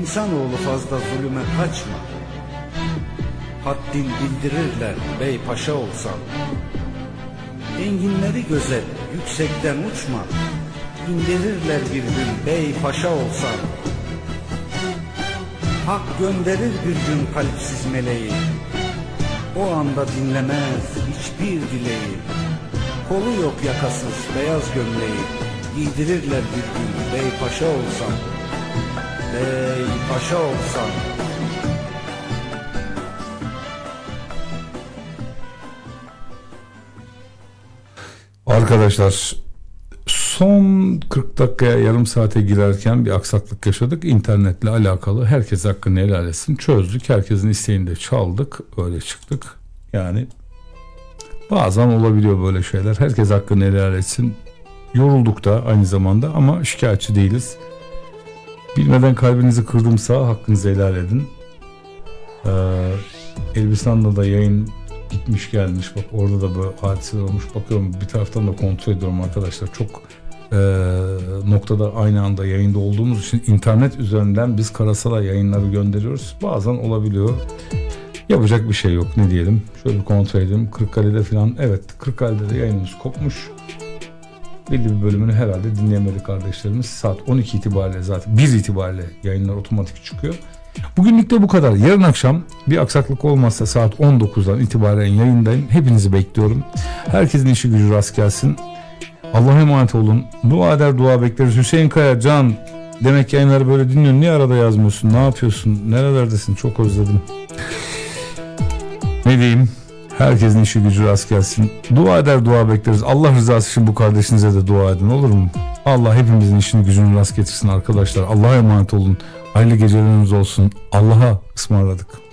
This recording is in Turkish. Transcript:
İnsanoğlu fazla zulüme kaçma. Haddin bildirirler bey paşa olsan. Enginleri gözet, yüksekten uçma. İndirirler bir gün bey paşa olsan. Hak gönderir bir gün kalpsiz meleği. O anda dinlemez hiçbir dileği. Kolu yok yakasız beyaz gömleği. Giydirirler bir gün bey paşa olsan. Bey paşa olsan. Arkadaşlar, son 40 dakikaya yarım saate girerken bir aksaklık yaşadık. İnternetle alakalı, herkes hakkını helal etsin. Çözdük. Herkesin isteğini de çaldık. Öyle çıktık. Yani bazen olabiliyor böyle şeyler. Herkes hakkını helal etsin. Yorulduk da aynı zamanda ama şikayetçi değiliz. Bilmeden kalbinizi kırdımsa hakkınızı helal edin. Elbistan'da da yayın gitmiş gelmiş. Bak orada da böyle hadiseler olmuş. Bakıyorum bir taraftan da kontrol ediyorum arkadaşlar. Çok noktada aynı anda yayında olduğumuz için internet üzerinden biz Karasal'a yayınları gönderiyoruz. Bazen olabiliyor. Yapacak bir şey yok, ne diyelim. Şöyle bir kontrol edelim. Kırıkkale'de falan, evet, Kırıkkale'de de yayınımız kopmuş. Belli bir bölümünü herhalde dinleyemedi kardeşlerimiz. Saat 12 itibariyle, zaten 1 itibariyle yayınlar otomatik çıkıyor. Bugünlük de bu kadar. Yarın akşam bir aksaklık olmazsa saat 19'dan itibaren yayındayım. Hepinizi bekliyorum. Herkesin işi gücü rast gelsin. Allah'a emanet olun. Dua eder dua bekleriz. Hüseyin Kaya, Can, demek yayınları böyle dinliyorsun. Niye arada yazmıyorsun? Ne yapıyorsun? Nerelerdesin? Çok özledim. Ne diyeyim? Herkesin işi gücü rast gelsin. Dua eder dua bekleriz. Allah rızası için bu kardeşinize de dua edin, olur mu? Allah hepimizin işini gücünü rast getirsin arkadaşlar. Allah'a emanet olun. Hayırlı geceleriniz olsun. Allah'a ısmarladık.